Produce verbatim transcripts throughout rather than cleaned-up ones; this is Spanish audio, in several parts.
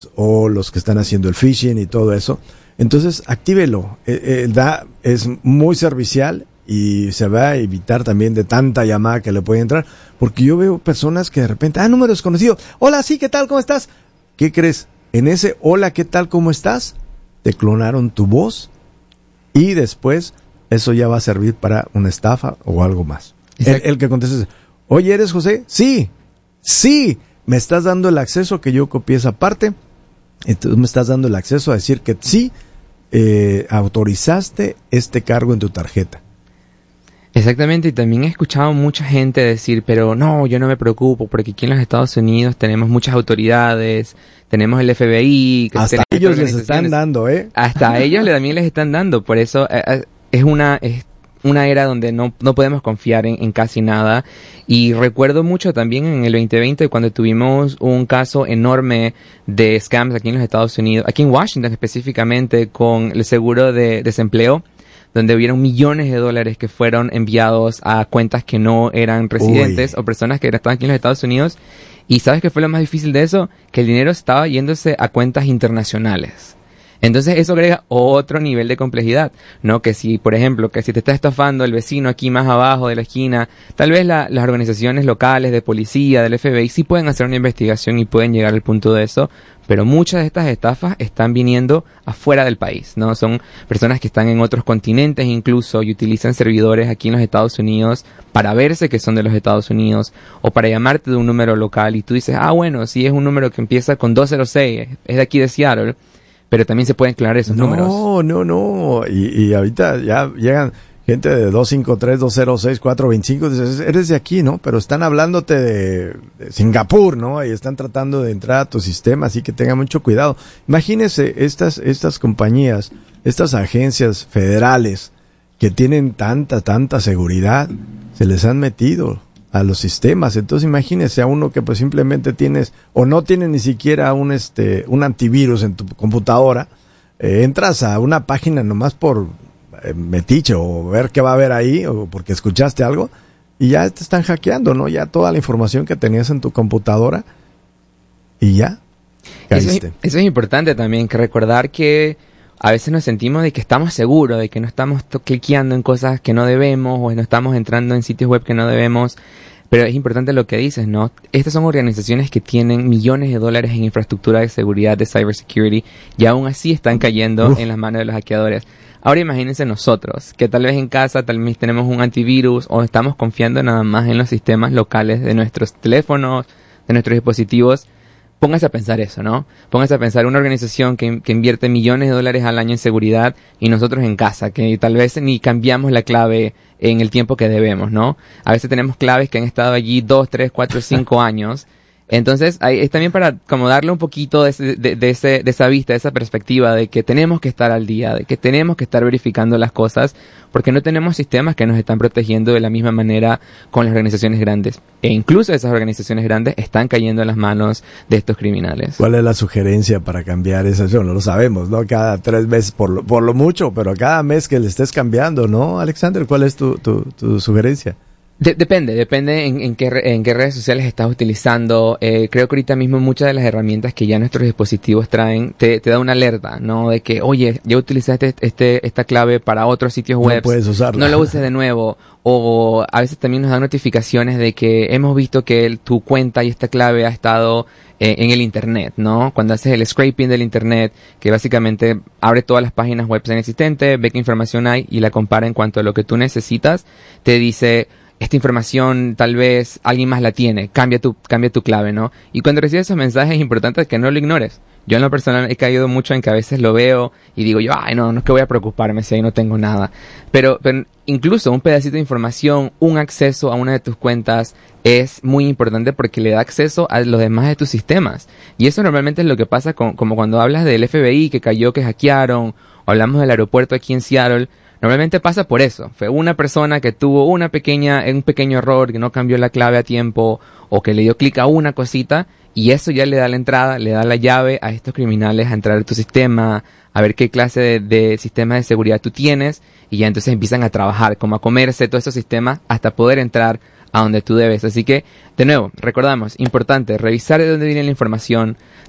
o los que están haciendo el phishing y todo eso. Entonces, actívelo. Eh, eh, da, es muy servicial y se va a evitar también de tanta llamada que le puede entrar. Porque yo veo personas que de repente, ah, número desconocido. Hola, sí, ¿qué tal? ¿Cómo estás? ¿Qué crees? En ese hola, ¿qué tal? ¿Cómo estás? Te clonaron tu voz y después eso ya va a servir para una estafa o algo más. El, el que contestes, oye, ¿eres José? Sí, sí, me estás dando el acceso que yo copié esa parte. Entonces me estás dando el acceso a decir que sí, eh, autorizaste este cargo en tu tarjeta. Exactamente, y también he escuchado mucha gente decir, pero no, yo no me preocupo, porque aquí en los Estados Unidos tenemos muchas autoridades, tenemos el F B I... Que hasta ellos les están dando, ¿eh? Hasta ellos también les están dando, por eso eh, es una... Es, una era donde no, no podemos confiar en, en casi nada. Y recuerdo mucho también en el veinte veinte cuando tuvimos un caso enorme de scams aquí en los Estados Unidos, aquí en Washington específicamente, con el seguro de desempleo, donde hubieron millones de dólares que fueron enviados a cuentas que no eran residentes Uy. o personas que estaban aquí en los Estados Unidos. Y ¿sabes qué fue lo más difícil de eso? Que el dinero estaba yéndose a cuentas internacionales. Entonces eso agrega otro nivel de complejidad, ¿no? Que si, por ejemplo, que si te está estafando el vecino aquí más abajo de la esquina, tal vez la, las organizaciones locales de policía, del F B I, sí pueden hacer una investigación y pueden llegar al punto de eso, pero muchas de estas estafas están viniendo afuera del país, ¿no? Son personas que están en otros continentes incluso y utilizan servidores aquí en los Estados Unidos para verse que son de los Estados Unidos o para llamarte de un número local y tú dices, ah, bueno, sí es un número que empieza con dos cero seis, es de aquí de Seattle. Pero también se pueden aclarar esos no, números. No, no, no. Y, y ahorita ya llegan gente de dos cinco tres, dos cero seis, cuatro veinticinco. Dices, eres de aquí, ¿no? Pero están hablándote de, de Singapur, ¿no? Y están tratando de entrar a tu sistema, así que tengan mucho cuidado. Imagínense estas, estas compañías, estas agencias federales que tienen tanta, tanta seguridad, se les han metido a los sistemas. Entonces imagínese a uno que pues simplemente tienes o no tiene ni siquiera un este un antivirus en tu computadora, eh, entras a una página nomás por eh, metiche o ver qué va a haber ahí o porque escuchaste algo y ya te están hackeando, ¿no? Ya toda la información que tenías en tu computadora y ya caíste. Eso es, eso es importante también, que recordar que a veces nos sentimos de que estamos seguros, de que no estamos cliqueando en cosas que no debemos o no estamos entrando en sitios web que no debemos, pero es importante lo que dices, ¿no? Estas son organizaciones que tienen millones de dólares en infraestructura de seguridad, de cybersecurity, y aún así están cayendo Uf. en las manos de los hackeadores. Ahora imagínense nosotros, que tal vez en casa tal vez tenemos un antivirus o estamos confiando nada más en los sistemas locales de nuestros teléfonos, de nuestros dispositivos. Póngase a pensar eso, ¿no? Póngase a pensar una organización que, que invierte millones de dólares al año en seguridad y nosotros en casa, que tal vez ni cambiamos la clave en el tiempo que debemos, ¿no? A veces tenemos claves que han estado allí dos, tres, cuatro, cinco años. Entonces, hay, es también para como darle un poquito de, ese, de, de, ese, de esa vista, de esa perspectiva de que tenemos que estar al día, de que tenemos que estar verificando las cosas, porque no tenemos sistemas que nos están protegiendo de la misma manera con las organizaciones grandes. E incluso esas organizaciones grandes están cayendo en las manos de estos criminales. ¿Cuál es la sugerencia para cambiar esa? No lo sabemos, ¿no? Cada tres meses por lo, por lo mucho, pero cada mes que le estés cambiando, ¿no, Alexander? ¿Cuál es tu, tu, tu sugerencia? De- depende, depende en, en, qué, en qué redes sociales estás utilizando. Eh, creo que ahorita mismo muchas de las herramientas que ya nuestros dispositivos traen te, te da una alerta, ¿no? De que, oye, ya utilizaste este, esta clave para otros sitios web. No puedes usarla. No lo uses de nuevo. O a veces también nos dan notificaciones de que hemos visto que el, tu cuenta y esta clave ha estado eh, en el internet, ¿no? Cuando haces el scraping del internet, que básicamente abre todas las páginas web existentes, ve qué información hay y la compara en cuanto a lo que tú necesitas, te dice, esta información tal vez alguien más la tiene, cambia tu, cambia tu clave, ¿no? Y cuando recibes esos mensajes es importante que no lo ignores. Yo en lo personal he caído mucho en que a veces lo veo y digo yo, ay no, no es que voy a preocuparme si ahí no tengo nada. Pero, pero incluso un pedacito de información, un acceso a una de tus cuentas es muy importante porque le da acceso a los demás de tus sistemas. Y eso normalmente es lo que pasa con, como cuando hablas del F B I que cayó, que hackearon, o hablamos del aeropuerto aquí en Seattle. Normalmente pasa por eso. Fue una persona que tuvo una pequeña, un pequeño error, que no cambió la clave a tiempo, o que le dio clic a una cosita, y eso ya le da la entrada, le da la llave a estos criminales a entrar a tu sistema, a ver qué clase de, de sistema de seguridad tú tienes, y ya entonces empiezan a trabajar, como a comerse todos esos sistemas hasta poder entrar a donde tú debes. Así que, de nuevo, recordamos, importante, revisar de dónde viene la información,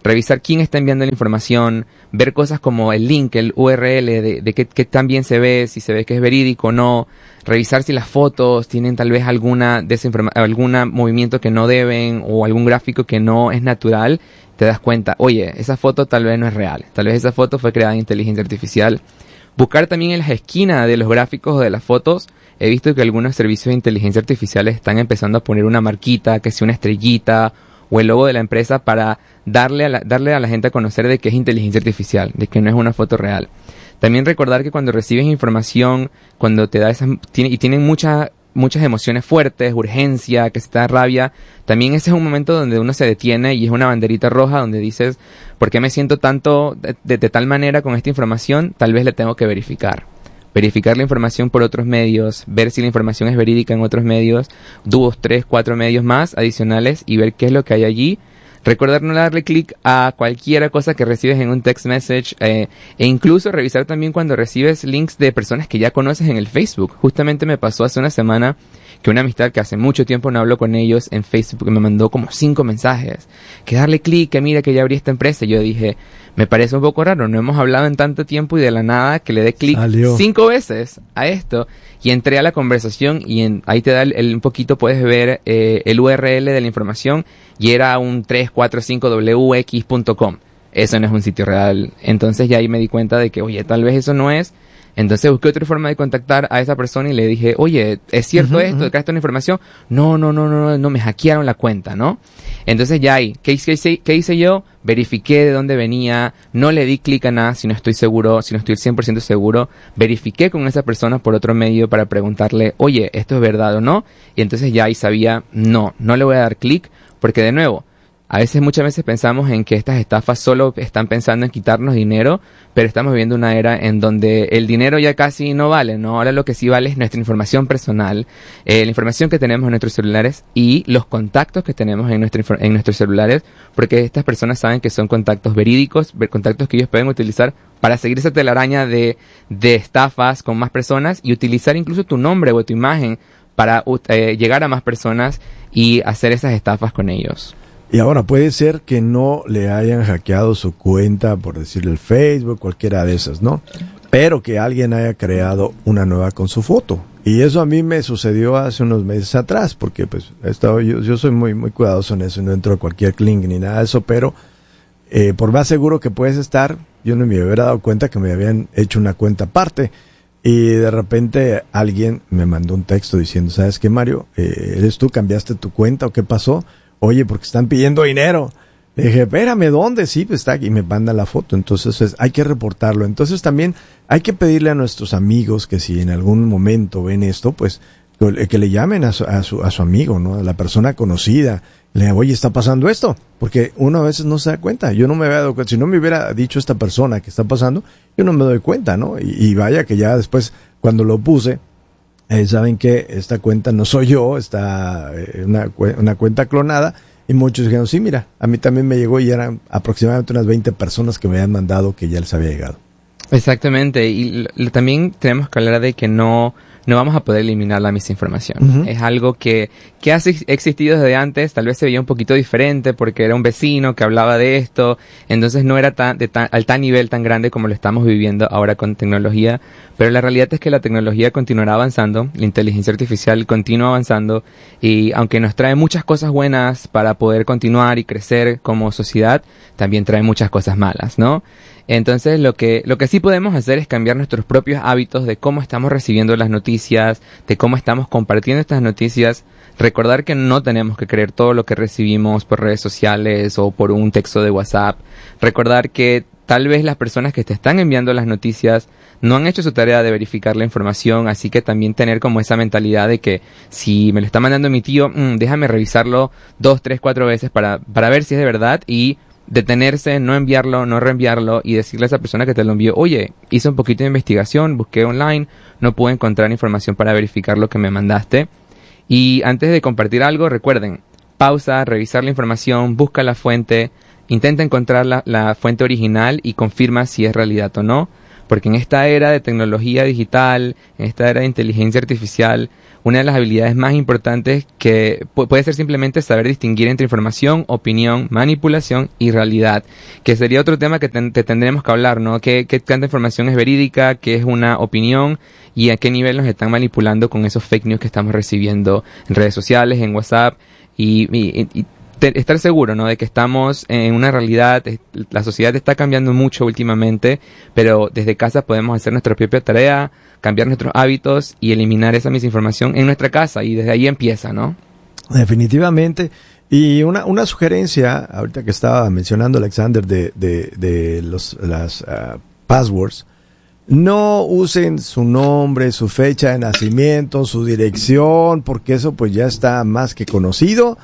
revisar quién está enviando la información, ver cosas como el link, el U R L, de, de qué, qué tan bien se ve, si se ve que es verídico o no, revisar si las fotos tienen tal vez alguna desinforma- algún movimiento que no deben o algún gráfico que no es natural, te das cuenta, oye, esa foto tal vez no es real, tal vez esa foto fue creada en inteligencia artificial. Buscar también en las esquinas de los gráficos o de las fotos. He visto que algunos servicios de inteligencia artificial están empezando a poner una marquita, que sea una estrellita o el logo de la empresa para darle a la, darle a la gente a conocer de que es inteligencia artificial, de que no es una foto real. También recordar que cuando recibes información, cuando te da esa, tiene, y tienen muchas muchas emociones fuertes, urgencia, que se te da rabia, también ese es un momento donde uno se detiene y es una banderita roja donde dices, ¿por qué me siento tanto de, de, de tal manera con esta información? Tal vez le tengo que verificar. Verificar la información por otros medios, ver si la información es verídica en otros medios, dos, tres, cuatro medios más adicionales y ver qué es lo que hay allí. Recordar no darle clic a cualquier cosa que recibes en un text message eh, e incluso revisar también cuando recibes links de personas que ya conoces en el Facebook. Justamente me pasó hace una semana que una amistad que hace mucho tiempo no hablo con ellos en Facebook me mandó como cinco mensajes. Que darle clic, que mira que ya abrí esta empresa. Y yo dije, me parece un poco raro, no hemos hablado en tanto tiempo y de la nada que le dé clic cinco veces a esto. Y entré a la conversación y en, ahí te da el, el, un poquito, puedes ver eh, el U R L de la información y era un tres cuatro cinco w x punto com. Eso no es un sitio real. Entonces ya ahí me di cuenta de que, oye, tal vez eso no es. Entonces busqué otra forma de contactar a esa persona y le dije, oye, ¿es cierto uh-huh, esto? Uh-huh. ¿Creaste una información? No, no, no, no, no, no, me hackearon la cuenta, ¿no? Entonces ya ahí, ¿qué hice, qué hice yo? Verifiqué de dónde venía, no le di clic a nada si no estoy seguro, si no estoy cien por ciento seguro, verifiqué con esa persona por otro medio para preguntarle, oye, ¿esto es verdad o no? Y entonces ya ahí sabía, no, no le voy a dar clic, porque de nuevo, a veces, muchas veces pensamos en que estas estafas solo están pensando en quitarnos dinero, pero estamos viviendo una era en donde el dinero ya casi no vale, ¿no? Ahora lo que sí vale es nuestra información personal, eh, la información que tenemos en nuestros celulares y los contactos que tenemos en, nuestro, en nuestros celulares, porque estas personas saben que son contactos verídicos, contactos que ellos pueden utilizar para seguir esa telaraña de, de estafas con más personas y utilizar incluso tu nombre o tu imagen para eh, llegar a más personas y hacer esas estafas con ellos. Y ahora puede ser que no le hayan hackeado su cuenta, por decirle el Facebook, cualquiera de esas, ¿no? Pero que alguien haya creado una nueva con su foto. Y eso a mí me sucedió hace unos meses atrás, porque pues he estado, yo, yo soy muy muy cuidadoso en eso, no entro a cualquier link ni nada de eso, pero eh, por más seguro que puedes estar, yo no me hubiera dado cuenta que me habían hecho una cuenta aparte. Y de repente alguien me mandó un texto diciendo, ¿sabes qué, Mario? Eh, ¿Eres tú? ¿Cambiaste tu cuenta o qué pasó? Oye, porque están pidiendo dinero. Le dije, espérame, ¿dónde? Sí, pues está aquí. Y me manda la foto. Entonces es, hay que reportarlo. Entonces también hay que pedirle a nuestros amigos que si en algún momento ven esto, pues que le llamen a su, a su, a su amigo, ¿no? A la persona conocida. Le digo, oye, está pasando esto. Porque uno a veces no se da cuenta. Yo no me había dado cuenta. Si no me hubiera dicho esta persona que está pasando, yo no me doy cuenta, ¿no? Y, y vaya que ya después, cuando lo puse, Eh, saben que esta cuenta no soy yo, está eh, una, una cuenta clonada, y muchos dijeron, sí, mira, a mí también me llegó y eran aproximadamente unas veinte personas que me habían mandado que ya les había llegado. Exactamente, y l- también tenemos que hablar de que no, no vamos a poder eliminar la misinformación. Uh-huh. Es algo que, que ha existido desde antes, tal vez se veía un poquito diferente porque era un vecino que hablaba de esto, entonces no era tan, de tan, al tan nivel tan grande como lo estamos viviendo ahora con tecnología, pero la realidad es que la tecnología continuará avanzando, la inteligencia artificial continúa avanzando y aunque nos trae muchas cosas buenas para poder continuar y crecer como sociedad, también trae muchas cosas malas, ¿no? Entonces lo que, lo que sí podemos hacer es cambiar nuestros propios hábitos de cómo estamos recibiendo las noticias, de cómo estamos compartiendo estas noticias, recordar que no tenemos que creer todo lo que recibimos por redes sociales o por un texto de WhatsApp, recordar que tal vez las personas que te están enviando las noticias no han hecho su tarea de verificar la información, así que también tener como esa mentalidad de que si me lo está mandando mi tío, mmm, déjame revisarlo dos, tres, cuatro veces para, para ver si es de verdad y detenerse, no enviarlo, no reenviarlo y decirle a esa persona que te lo envió, oye, hice un poquito de investigación, busqué online, no pude encontrar información para verificar lo que me mandaste. Y antes de compartir algo, recuerden, pausa, revisar la información, busca la fuente, intenta encontrar la, la fuente original y confirma si es realidad o no. Porque en esta era de tecnología digital, en esta era de inteligencia artificial, una de las habilidades más importantes que pu- puede ser simplemente saber distinguir entre información, opinión, manipulación y realidad, que sería otro tema que ten- te tendremos que hablar, ¿no? ¿Qué, qué tanta información es verídica, qué es una opinión y a qué nivel nos están manipulando con esos fake news que estamos recibiendo en redes sociales, en WhatsApp y, y, y te- estar seguro, ¿no? De que estamos en una realidad, es- la sociedad está cambiando mucho últimamente, pero desde casa podemos hacer nuestra propia tarea, cambiar nuestros hábitos y eliminar esa misinformación en nuestra casa y desde ahí empieza, ¿no? Definitivamente. Y una, una sugerencia, ahorita que estaba mencionando Alexander de, de, de los, las uh, passwords, no usen su nombre, su fecha de nacimiento, su dirección, porque eso pues ya está más que conocido.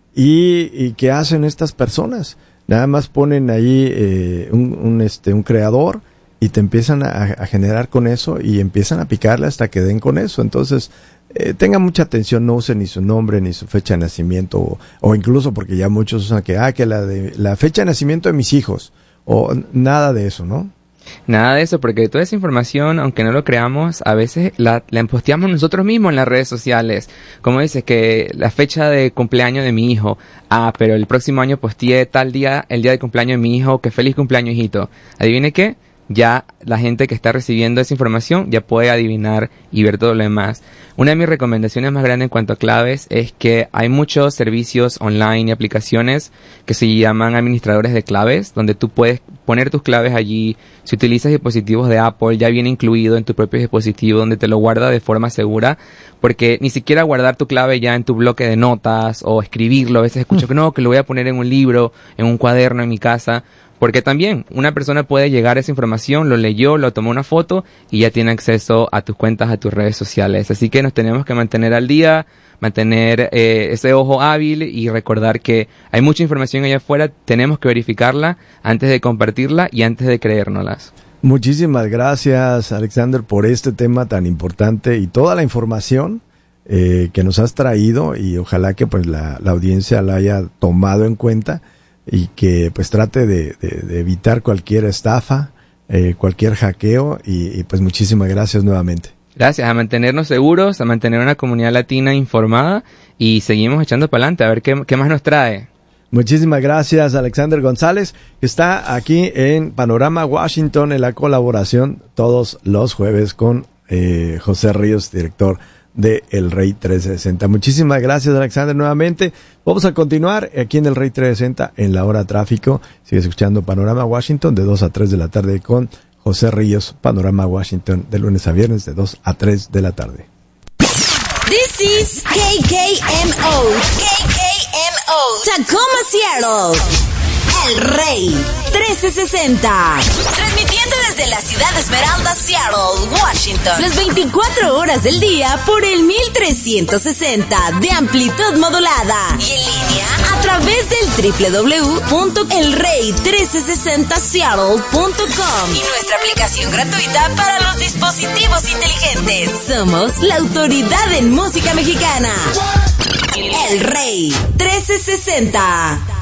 Y, y ¿qué hacen estas personas? Nada más ponen ahí eh, un, un, este, un creador y te empiezan a, a generar con eso y empiezan a picarle hasta que den con eso. Entonces, eh, tengan mucha atención, no usen ni su nombre ni su fecha de nacimiento o, o incluso porque ya muchos usan que, ah, que la de la fecha de nacimiento de mis hijos o nada de eso, ¿no? Nada de eso, porque toda esa información, aunque no lo creamos, a veces la, la posteamos nosotros mismos en las redes sociales. Como dices, que la fecha de cumpleaños de mi hijo, ah, pero el próximo año posteé tal día, el día de cumpleaños de mi hijo, que feliz cumpleaños, hijito. ¿Adivine qué? Ya la gente que está recibiendo esa información ya puede adivinar y ver todo lo demás. Una de mis recomendaciones más grandes en cuanto a claves es que hay muchos servicios online y aplicaciones que se llaman administradores de claves, donde tú puedes poner tus claves allí. Si utilizas dispositivos de Apple, ya viene incluido en tu propio dispositivo, donde te lo guarda de forma segura, porque ni siquiera guardar tu clave ya en tu bloque de notas o escribirlo. A veces escucho que no, que lo voy a poner en un libro, en un cuaderno en mi casa. Porque también una persona puede llegar a esa información, lo leyó, lo tomó una foto y ya tiene acceso a tus cuentas, a tus redes sociales. Así que nos tenemos que mantener al día, mantener eh, ese ojo hábil y recordar que hay mucha información allá afuera, tenemos que verificarla antes de compartirla y antes de creérnoslas. Muchísimas gracias, Alexander, por este tema tan importante y toda la información eh, que nos has traído y ojalá que pues la, la audiencia la haya tomado en cuenta y que pues trate de, de, de evitar cualquier estafa, eh, cualquier hackeo y, y pues muchísimas gracias nuevamente. Gracias, a mantenernos seguros, a mantener una comunidad latina informada y seguimos echando para adelante a ver qué, qué más nos trae. Muchísimas gracias, Alexander González, que está aquí en Panorama Washington en la colaboración todos los jueves con eh, José Ríos, director de El Rey trescientos sesenta. Muchísimas gracias, Alexander, nuevamente. Vamos a continuar aquí en El Rey trescientos sesenta en la hora tráfico. Sigue escuchando Panorama Washington de dos a tres de la tarde con José Ríos. Panorama Washington de lunes a viernes de dos a tres de la tarde. This is K K M O. K K M O. Tacoma, Seattle. El Rey trescientos sesenta. Transmitiendo desde la ciudad de Esmeralda, Seattle, Washington. Las veinticuatro horas del día por el mil trescientos sesenta de amplitud modulada. Y en línea a través del doble u doble u doble u punto el rey trescientos sesenta seattle punto com. Y nuestra aplicación gratuita para los dispositivos inteligentes. Somos la autoridad en música mexicana. El Rey trescientos sesenta.